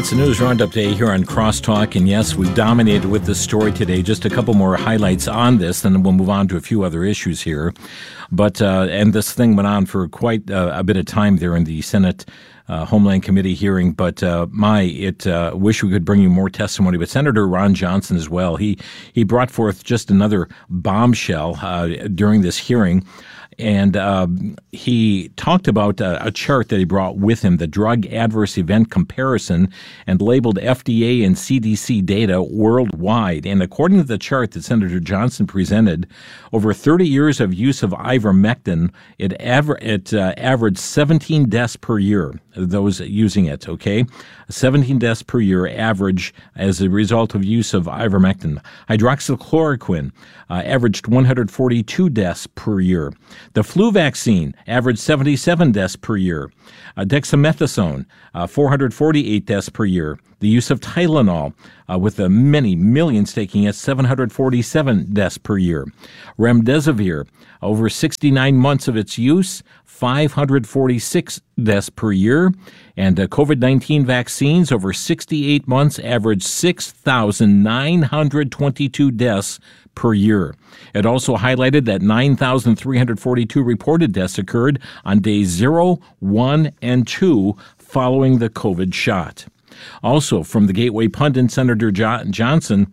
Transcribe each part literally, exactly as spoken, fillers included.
It's a news roundup day here on Crosstalk, and yes, we dominated with this story today. Just a couple more highlights on this, then we'll move on to a few other issues here. But uh, and this thing went on for quite uh, a bit of time there in the Senate uh, Homeland Committee hearing. But uh, my, it uh, wish we could bring you more testimony. But Senator Ron Johnson as well. He he brought forth just another bombshell uh, during this hearing. And uh, he talked about uh, a chart that he brought with him, the Drug Adverse Event Comparison, and labeled F D A and C D C data worldwide. And according to the chart that Senator Johnson presented, over thirty years of use of ivermectin, it, aver- it uh, averaged seventeen deaths per year, those using it, okay? seventeen deaths per year average as a result of use of ivermectin. Hydroxychloroquine uh, averaged one hundred forty-two deaths per year. The flu vaccine averaged seventy-seven deaths per year. Uh, dexamethasone, uh, four hundred forty-eight deaths per year. The use of Tylenol, uh, with the many millions taking it, seven hundred forty-seven deaths per year. Remdesivir, over sixty-nine months of its use, five hundred forty-six deaths per year. And uh, COVID nineteen vaccines, over sixty-eight months, averaged six thousand nine hundred twenty-two deaths per year. It also highlighted that nine thousand three hundred forty-two reported deaths occurred on days zero, one, and two following the COVID shot. Also, from the Gateway Pundit, Senator jo- Johnson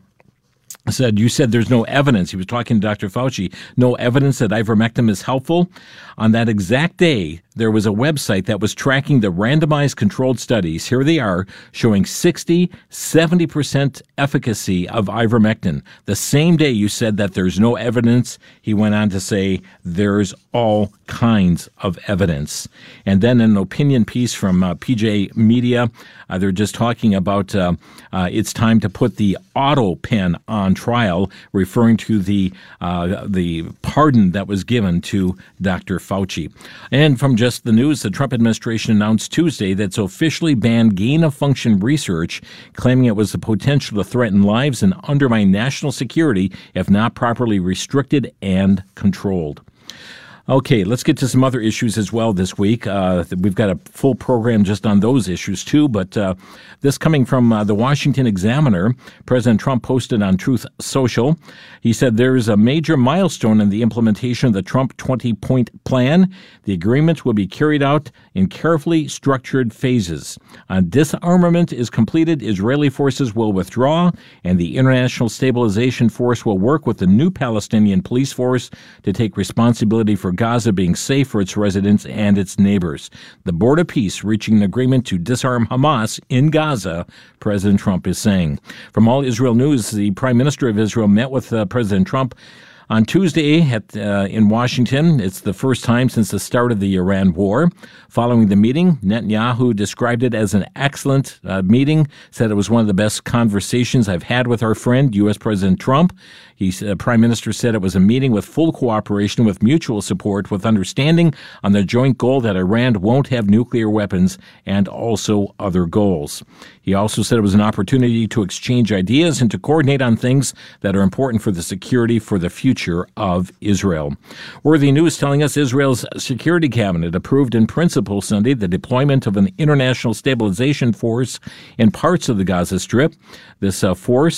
said, you said there's no evidence. He was talking to Doctor Fauci. No evidence that ivermectin is helpful. On that exact day, there was a website that was tracking the randomized controlled studies. Here they are, showing sixty, seventy percent efficacy of ivermectin. The same day you said that there's no evidence, he went on to say there's all kinds of evidence. And then an opinion piece from uh, P J Media, uh, they're just talking about uh, uh, it's time to put the auto pen on trial, referring to the uh, the pardon that was given to Doctor Fauci. And from just the news, the Trump administration announced Tuesday that it's officially banned gain-of-function research, claiming it was the potential to threaten lives and undermine national security if not properly restricted and controlled. Okay, let's get to some other issues as well this week. Uh, we've got a full program just on those issues, too. But uh, this coming from uh, the Washington Examiner, President Trump posted on Truth Social. He said there is a major milestone in the implementation of the Trump twenty-point plan. The agreement will be carried out in carefully structured phases. Uh, disarmament is completed, Israeli forces will withdraw, and the International Stabilization Force will work with the new Palestinian police force to take responsibility for Gaza being safe for its residents and its neighbors. The Board of Peace reaching an agreement to disarm Hamas in Gaza, President Trump is saying. From All Israel News, the Prime Minister of Israel met with uh, President Trump on Tuesday at, uh, in Washington. It's the first time since the start of the Iran war. Following the meeting, Netanyahu described it as an excellent uh, meeting, said it was one of the best conversations I've had with our friend, U S President Trump. He, uh, Prime Minister said it was a meeting with full cooperation, with mutual support, with understanding on the joint goal that Iran won't have nuclear weapons and also other goals. He also said it was an opportunity to exchange ideas and to coordinate on things that are important for the security for the future of Israel. Worthy News telling us Israel's Security Cabinet approved in principle Sunday the deployment of an international stabilization force in parts of the Gaza Strip. This uh, force,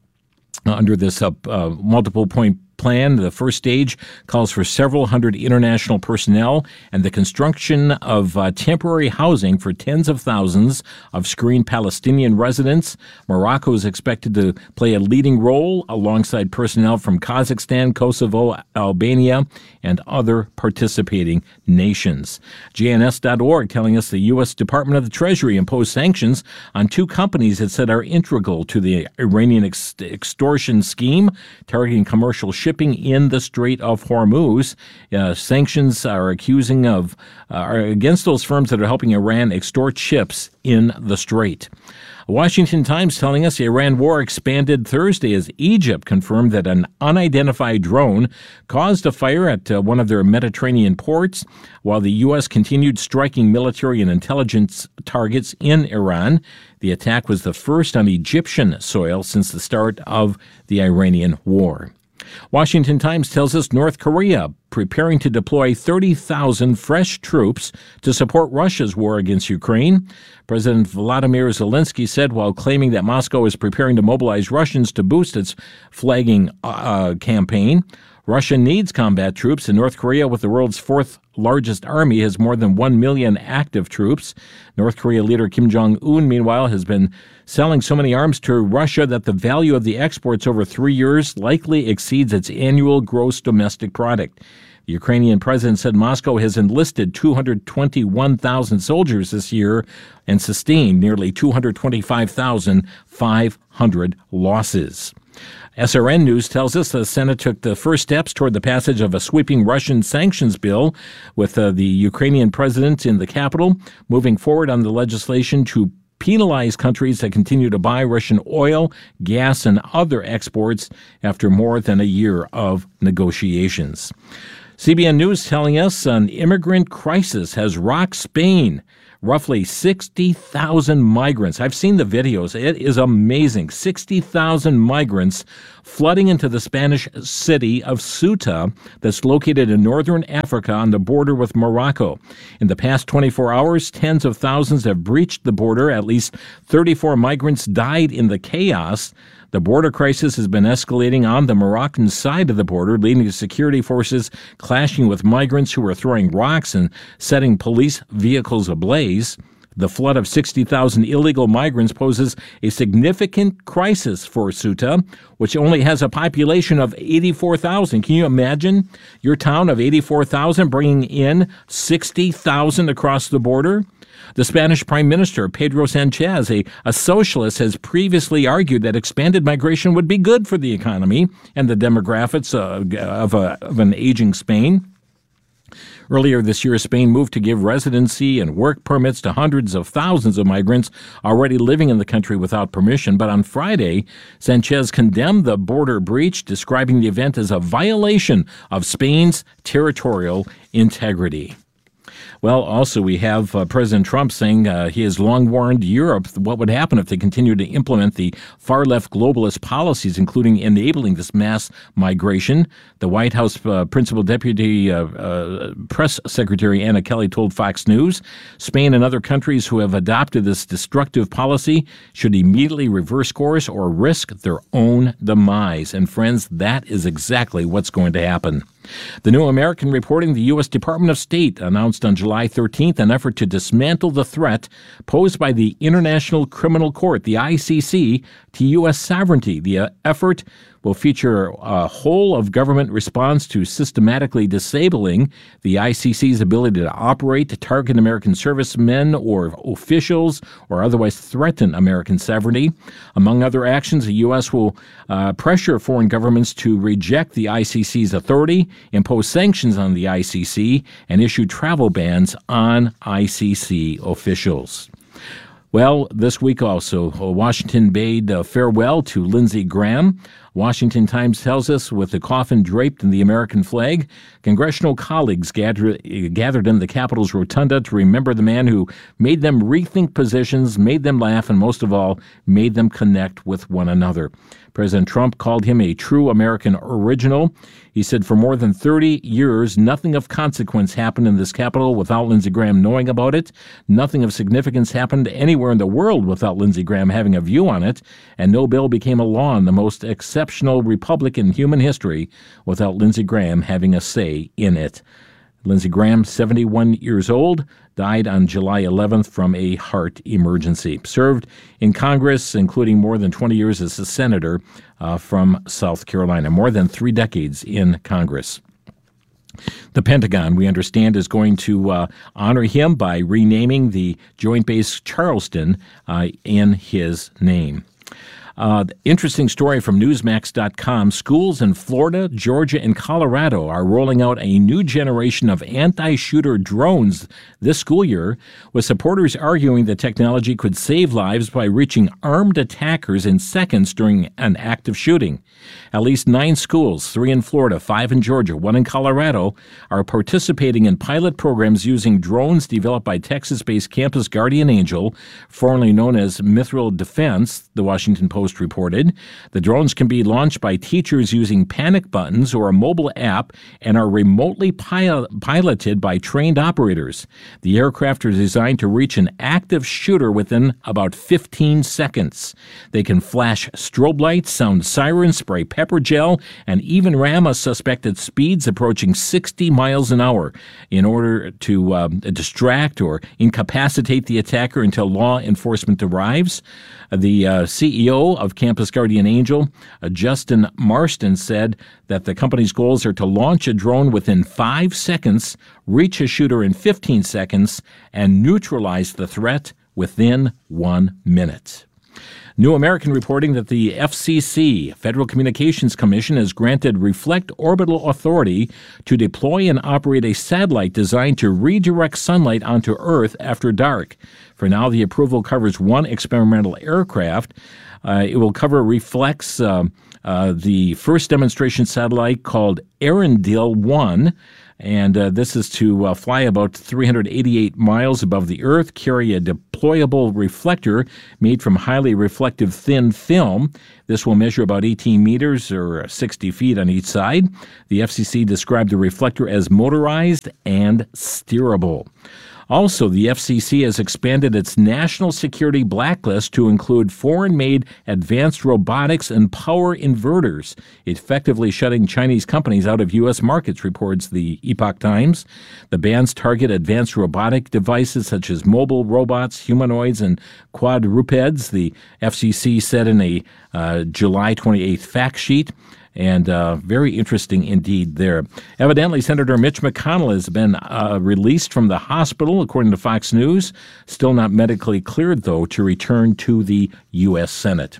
under this uh, uh, multiple-point plan, the first stage calls for several hundred international personnel and the construction of uh, temporary housing for tens of thousands of screened Palestinian residents. Morocco is expected to play a leading role alongside personnel from Kazakhstan, Kosovo, Albania, and other participating nations. J N S dot org telling us the U S Department of the Treasury imposed sanctions on two companies it said are integral to the Iranian ex- extortion scheme targeting commercial shipping in the Strait of Hormuz. Uh, sanctions are accusing of uh, are against those firms that are helping Iran extort ships in the Strait. Washington Times telling us the Iran war expanded Thursday as Egypt confirmed that an unidentified drone caused a fire at uh, one of their Mediterranean ports, while the U S continued striking military and intelligence targets in Iran. The attack was the first on Egyptian soil since the start of the Iranian war. Washington Times tells us North Korea preparing to deploy thirty thousand fresh troops to support Russia's war against Ukraine. President Vladimir Zelensky said while claiming that Moscow is preparing to mobilize Russians to boost its flagging uh, campaign. Russia needs combat troops, and North Korea, with the world's fourth largest army, has more than one million active troops. North Korea leader Kim Jong-un, meanwhile, has been selling so many arms to Russia that the value of the exports over three years likely exceeds its annual gross domestic product. The Ukrainian president said Moscow has enlisted two hundred twenty-one thousand soldiers this year and sustained nearly two hundred twenty-five thousand five hundred losses. S R N News tells us the Senate took the first steps toward the passage of a sweeping Russian sanctions bill, with uh, the Ukrainian president in the capital moving forward on the legislation to penalize countries that continue to buy Russian oil, gas, and other exports after more than a year of negotiations. C B N News telling us an immigrant crisis has rocked Spain. Roughly sixty thousand migrants. I've seen the videos. It is amazing. sixty thousand migrants flooding into the Spanish city of Ceuta that's located in northern Africa on the border with Morocco. In the past twenty-four hours, tens of thousands have breached the border. At least thirty-four migrants died in the chaos. The border crisis has been escalating on the Moroccan side of the border, leading to security forces clashing with migrants who are throwing rocks and setting police vehicles ablaze. The flood of sixty thousand illegal migrants poses a significant crisis for Ceuta, which only has a population of eighty-four thousand. Can you imagine your town of eighty-four thousand bringing in sixty thousand across the border? The Spanish Prime Minister, Pedro Sanchez, a, a socialist, has previously argued that expanded migration would be good for the economy and the demographics uh, of, a, of an aging Spain. Earlier this year, Spain moved to give residency and work permits to hundreds of thousands of migrants already living in the country without permission. But on Friday, Sanchez condemned the border breach, describing the event as a violation of Spain's territorial integrity. Well, also we have uh, President Trump saying uh, he has long warned Europe what would happen if they continue to implement the far-left globalist policies, including enabling this mass migration. The White House uh, Principal Deputy uh, uh, Press Secretary Anna Kelly told Fox News, Spain and other countries who have adopted this destructive policy should immediately reverse course or risk their own demise. And friends, that is exactly what's going to happen. The New American reporting the U S Department of State announced on July thirteenth an effort to dismantle the threat posed by the International Criminal Court, the I C C, to U S sovereignty. The uh, effort will feature a whole-of-government response to systematically disabling the I C C's ability to operate, to target American servicemen or officials, or otherwise threaten American sovereignty. Among other actions, the U S will uh, pressure foreign governments to reject the I C C's authority, impose sanctions on the I C C, and issue travel bans on I C C officials. Well, this week also, Washington bade uh, farewell to Lindsey Graham. Washington Times tells us, with the coffin draped in the American flag, congressional colleagues gathered, gathered in the Capitol's rotunda to remember the man who made them rethink positions, made them laugh, and most of all, made them connect with one another. President Trump called him a true American original. He said for more than thirty years, nothing of consequence happened in this Capitol without Lindsey Graham knowing about it. Nothing of significance happened anywhere in the world without Lindsey Graham having a view on it. And no bill became a law in the most exceptional republic in human history without Lindsey Graham having a say in it. Lindsey Graham, seventy-one years old, died on July eleventh from a heart emergency. Served in Congress, including more than twenty years as a senator uh, from South Carolina, more than three decades in Congress. The Pentagon, we understand, is going to uh, honor him by renaming the Joint Base Charleston uh, in his name. Uh, interesting story from Newsmax dot com. Schools in Florida, Georgia, and Colorado are rolling out a new generation of anti-shooter drones this school year, with supporters arguing the technology could save lives by reaching armed attackers in seconds during an active shooting. At least nine schools, three in Florida, five in Georgia, one in Colorado, are participating in pilot programs using drones developed by Texas-based Campus Guardian Angel, formerly known as Mithril Defense, the Washington Post Post reported. The drones can be launched by teachers using panic buttons or a mobile app and are remotely pil- piloted by trained operators. The aircraft are designed to reach an active shooter within about fifteen seconds. They can flash strobe lights, sound sirens, spray pepper gel, and even ram a suspect at speeds approaching sixty miles an hour in order to um, distract or incapacitate the attacker until law enforcement arrives. The uh, C E O of Campus Guardian Angel, uh, Justin Marston, said that the company's goals are to launch a drone within five seconds, reach a shooter in fifteen seconds, and neutralize the threat within one minute. New American reporting that the F C C, Federal Communications Commission, has granted Reflect Orbital authority to deploy and operate a satellite designed to redirect sunlight onto Earth after dark. For now, the approval covers one experimental aircraft. Uh, it will cover Reflect's uh, uh, the first demonstration satellite called Arendelle one. And uh, this is to uh, fly about three hundred eighty-eight miles above the Earth, carry a deployable reflector made from highly reflective thin film. This will measure about eighteen meters or sixty feet on each side. The F C C described the reflector as motorized and steerable. Also, the F C C has expanded its national security blacklist to include foreign-made advanced robotics and power inverters, effectively shutting Chinese companies out of U S markets, reports the Epoch Times. The bans target advanced robotic devices such as mobile robots, humanoids, and quadrupeds, the F C C said in a uh, July twenty-eighth fact sheet. And uh, very interesting indeed there. Evidently, Senator Mitch McConnell has been uh, released from the hospital, according to Fox News. Still not medically cleared, though, to return to the U S Senate.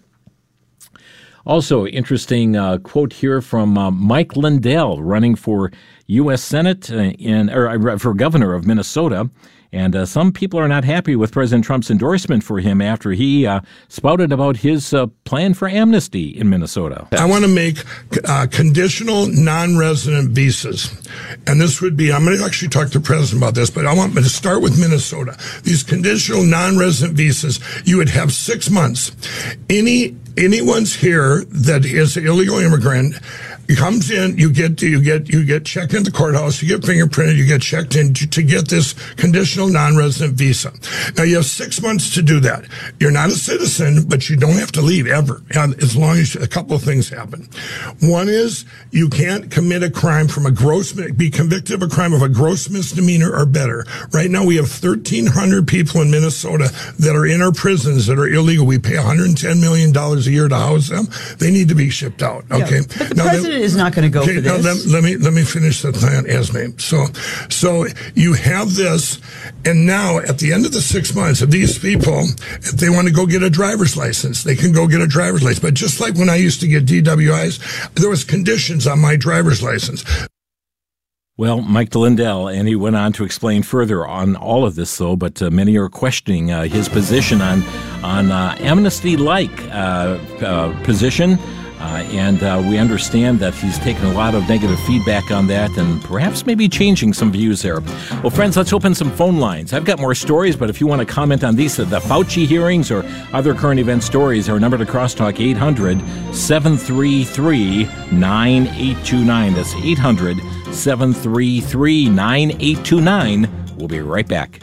Also, interesting uh, quote here from uh, Mike Lindell, running for U S Senate uh, in or for governor of Minnesota. And uh, some people are not happy with President Trump's endorsement for him after he uh, spouted about his uh, plan for amnesty in Minnesota. I want to make uh, conditional non-resident visas. And this would be, I'm going to actually talk to the president about this, but I want to start with Minnesota. These conditional non-resident visas, you would have six months. Any Anyone's here that is an illegal immigrant comes in, you get you get you get checked in the courthouse, you get fingerprinted, you get checked in to, to get this conditional non-resident visa. Now you have six months to do that. You're not a citizen, but you don't have to leave ever, as long as a couple of things happen. One is you can't commit a crime from a gross, be convicted of a crime of a gross misdemeanor or better. Right now we have thirteen hundred people in Minnesota that are in our prisons that are illegal. We pay one hundred ten million dollars a year to house them. They need to be shipped out. Okay. Yeah, but the now, president they, is not going to go okay, for this. Now let, let me let me finish the plan as name. So, so you have this, and now at the end of the six months, if these people, if they want to go get a driver's license, they can go get a driver's license. But just like when I used to get D W Is, there was conditions on my driver's license. Well, Mike Lindell, and he went on to explain further on all of this, though, but uh, many are questioning uh, his position on on uh, amnesty-like uh, uh, position, uh, and uh, we understand that he's taken a lot of negative feedback on that and perhaps maybe changing some views there. Well, friends, let's open some phone lines. I've got more stories, but if you want to comment on these, the Fauci hearings or other current event stories, our number to crosstalk, eight hundred, seven three three, nine eight two nine. That's eight hundred, seven three three, nine eight two nine. We'll be right back.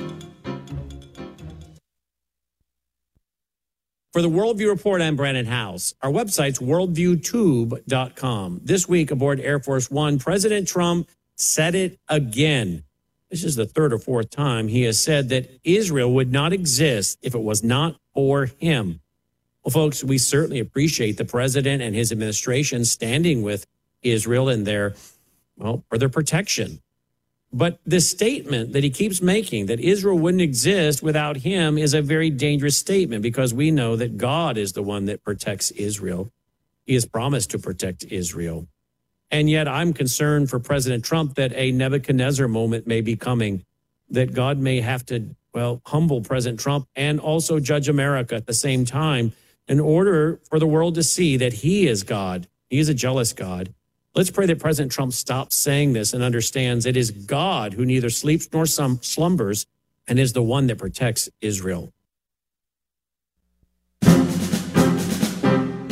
For the Worldview Report, I'm Brandon House. Our website's worldview tube dot com. This week aboard Air Force One, President Trump said it again. This is the third or fourth time he has said that Israel would not exist if it was not for him. Well, folks, we certainly appreciate the president and his administration standing with Israel in their, well, for their protection. But this statement that he keeps making, that Israel wouldn't exist without him, is a very dangerous statement, because we know that God is the one that protects Israel. He has promised to protect Israel. And yet I'm concerned for President Trump that a Nebuchadnezzar moment may be coming, that God may have to, well, humble President Trump and also judge America at the same time in order for the world to see that he is God. He is a jealous God. Let's pray that President Trump stops saying this and understands it is God who neither sleeps nor slumbers and is the one that protects Israel.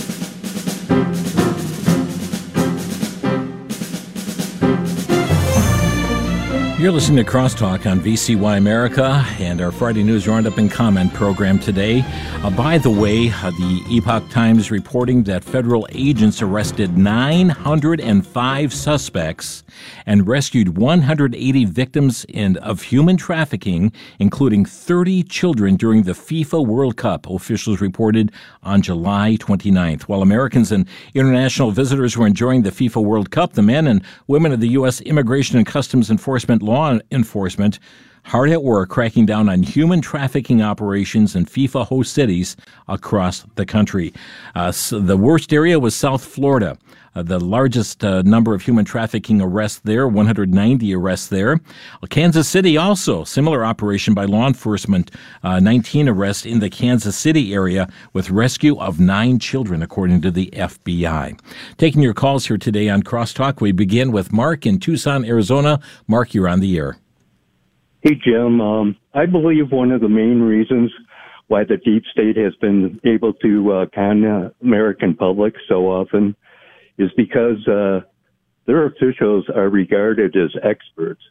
You're listening to Crosstalk on V C Y America and our Friday News Roundup and Comment program today. Uh, by the way, uh, the Epoch Times reporting that federal agents arrested nine hundred five suspects and rescued one hundred eighty victims in, of human trafficking, including thirty children during the FIFA World Cup, officials reported on July twenty-ninth. While Americans and international visitors were enjoying the FIFA World Cup, the men and women of the U S Immigration and Customs Enforcement law enforcement hard at work cracking down on human trafficking operations in FIFA host cities across the country. Uh, so the worst area was South Florida. Uh, the largest uh, number of human trafficking arrests there, one hundred ninety arrests there. Well, Kansas City also, similar operation by law enforcement, uh, nineteen arrests in the Kansas City area with rescue of nine children, according to the F B I. Taking your calls here today on Crosstalk, we begin with Mark in Tucson, Arizona. Mark, you're on the air. Hey, Jim. Um, I believe one of the main reasons why the deep state has been able to uh, con the American public so often is because uh, their officials are regarded as experts.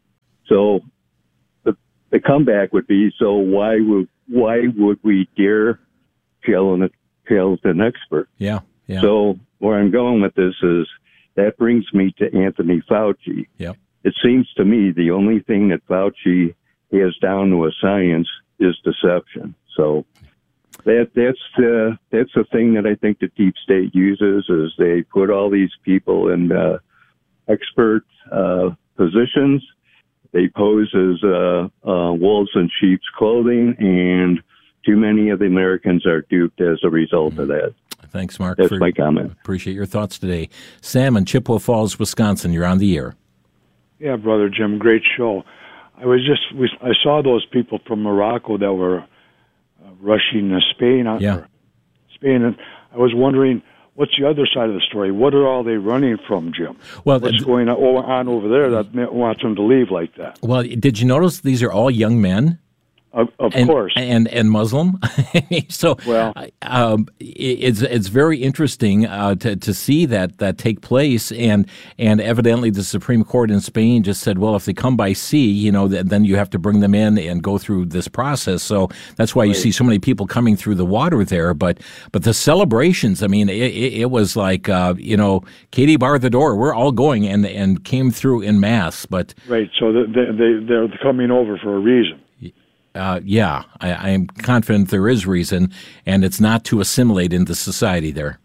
So the, the comeback would be, so why would why would we dare kill an, kill an expert? Yeah, yeah. So where I'm going with this is that brings me to Anthony Fauci. Yep. It seems to me the only thing that Fauci has down to a science is deception. So that that's the that's the thing that I think the deep state uses is they put all these people in uh, expert uh, positions. They pose as uh, uh, wolves in sheep's clothing, and too many of the Americans are duped as a result of that. Thanks, Mark. That's for, my comment. Appreciate your thoughts today. Sam in Chippewa Falls, Wisconsin, you're on the air. Yeah, Brother Jim, great show. I was just, we, I saw those people from Morocco that were uh, rushing uh, Spain. Yeah. Spain, and I was wondering, what's the other side of the story? What are all they running from, Jim? Well, what's th- going on over there that wants them to leave like that? Well, did you notice these are all young men? Of, of and, course, and and Muslim. So well, um, it's it's very interesting uh, to to see that that take place, and and evidently the Supreme Court in Spain just said, well, if they come by sea, you know, th- then you have to bring them in and go through this process. So that's why you right. see so many people coming through the water there. But but the celebrations, I mean, it, it, it was like uh, you know, Katie barred the door. We're all going and and came through in mass. But right, so they they they're coming over for a reason. Uh, yeah, I, I am confident there is reason, and it's not to assimilate into society there.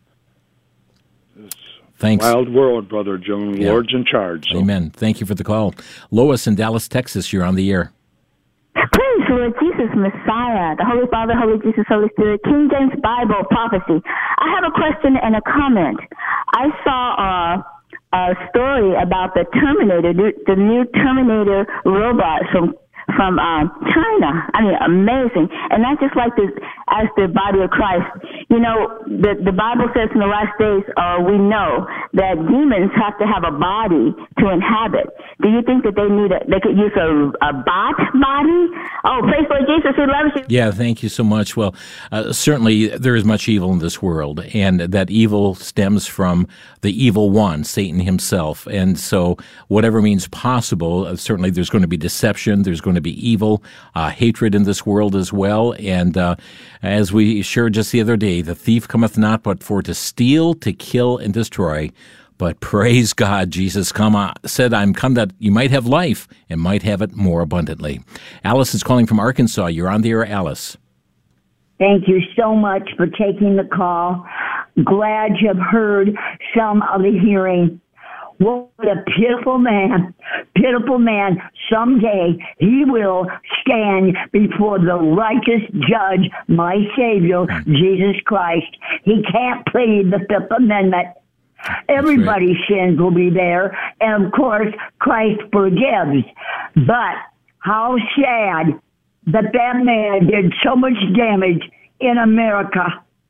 It's Thanks. Wild world, Brother Jim. Yeah. Lord's in charge. So. Amen. Thank you for the call. Lois in Dallas, Texas, you're on the air. Praise Lord Jesus, Messiah, the Holy Father, Holy Jesus, Holy Spirit, King James Bible prophecy. I have a question and a comment. I saw a, a story about the Terminator, the new Terminator robot from from um, China. I mean, amazing. And not just like this, as the body of Christ. You know, the, the Bible says in the last days, uh, we know that demons have to have a body to inhabit. Do you think that they need a, they could use a, a bot body? Oh, praise Lord Jesus, we love you. Yeah, thank you so much. Well, uh, certainly there is much evil in this world, and that evil stems from the evil one, Satan himself. And so whatever means possible, uh, certainly there's going to be deception, there's going to be evil, uh, hatred in this world as well. And uh, as we shared just the other day, the thief cometh not but for to steal, to kill, and destroy. But praise God, Jesus come on, said, I'm come that you might have life and might have it more abundantly. Alice is calling from Arkansas. You're on the air, Alice. Thank you so much for taking the call. Glad you've heard some of the hearing. What a pitiful man, pitiful man. Someday he will stand before the righteous judge, my Savior, Jesus Christ. He can't plead the Fifth Amendment. Everybody's right. Sins will be there. And of course, Christ forgives. But how sad that that man did so much damage in America.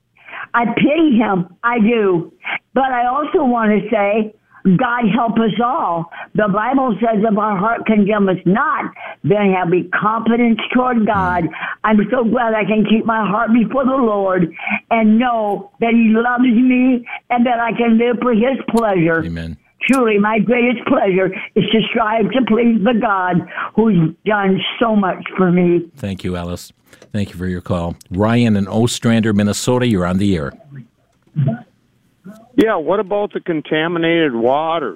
I pity him. I do. But I also want to say, God help us all. The Bible says if our heart condemn us not, then have we confidence toward God. I'm so glad I can keep my heart before the Lord and know that he loves me and that I can live for his pleasure. Amen. Truly, my greatest pleasure is to strive to please the God who's done so much for me. Thank you, Alice. Thank you for your call. Ryan in Ostrander, Minnesota, you're on the air. Yeah, what about the contaminated water?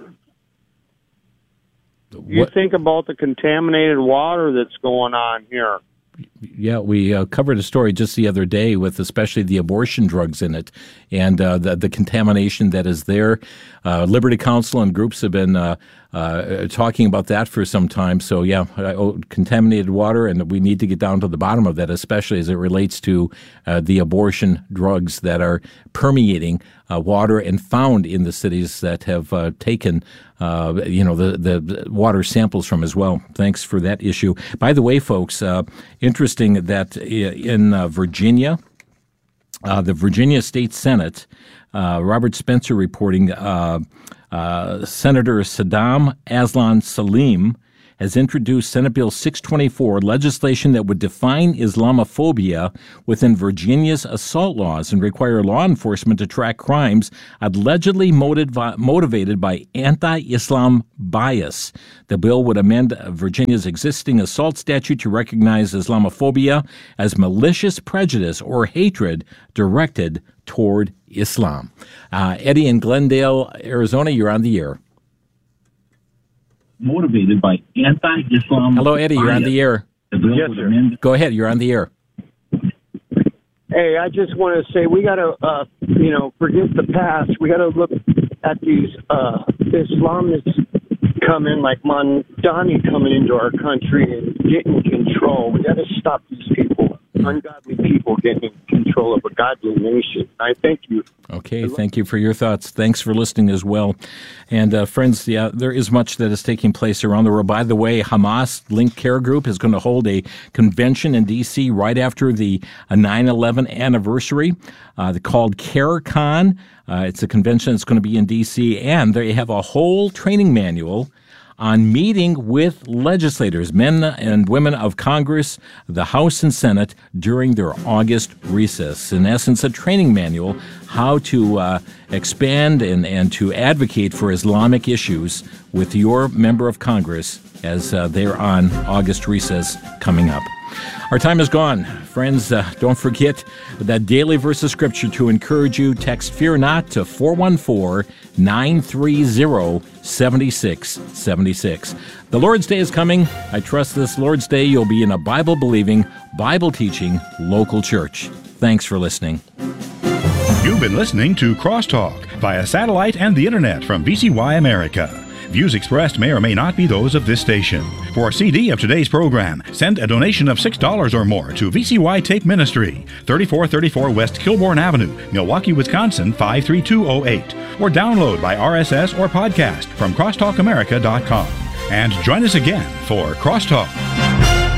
What? You think about the contaminated water that's going on here. Yeah, we uh, covered a story just the other day with especially the abortion drugs in it and uh, the, the contamination that is there. Uh, Liberty Counsel and groups have been uh, uh, talking about that for some time. So, yeah, uh, contaminated water, and we need to get down to the bottom of that, especially as it relates to uh, the abortion drugs that are permeating uh, water and found in the cities that have uh, taken Uh, you know, the, the water samples from as well. Thanks for that issue. By the way, folks, uh, interesting that in uh, Virginia, uh, the Virginia State Senate, uh, Robert Spencer reporting, uh, uh, Senator Saddam Aslan Salim has introduced Senate Bill six twenty-four, legislation that would define Islamophobia within Virginia's assault laws and require law enforcement to track crimes allegedly motiv- motivated by anti-Islam bias. The bill would amend Virginia's existing assault statute to recognize Islamophobia as malicious prejudice or hatred directed toward Islam. Uh, Eddie in Glendale, Arizona, you're on the air. Motivated by anti-Islam. Hello, Eddie. You're on the air. Yes, sir. Go ahead. You're on the air. Hey, I just want to say we got to, uh, you know, forget the past. We got to look at these uh, Islamists coming, like Mondani coming into our country and getting control. We got to stop these people, ungodly people, getting control of a godly nation. I thank you. Okay, thank you for your thoughts. Thanks for listening as well. And uh, friends, yeah, there is much that is taking place around the world. By the way, Hamas Link Care Group is going to hold a convention in D C right after the nine eleven anniversary uh, called CareCon. Uh, it's a convention that's going to be in D C, and they have a whole training manual on meeting with legislators, men and women of Congress, the House and Senate, during their August recess. In essence, a training manual, how to uh, expand and, and to advocate for Islamic issues with your member of Congress as uh, they're on August recess coming up. Our time is gone. Friends, uh, don't forget that daily verse of Scripture to encourage you. Text Fear Not to four one four, nine three zero, seven six seven six. The Lord's Day is coming. I trust this Lord's Day you'll be in a Bible-believing, Bible-teaching local church. Thanks for listening. You've been listening to Crosstalk via satellite and the internet from V C Y America. Views expressed may or may not be those of this station. For a C D of today's program, send a donation of six dollars or more to V C Y Tape Ministry, thirty-four thirty-four West Kilbourne Avenue, Milwaukee, Wisconsin, five three two oh eight. Or download by R S S or podcast from crosstalk america dot com. And join us again for Crosstalk.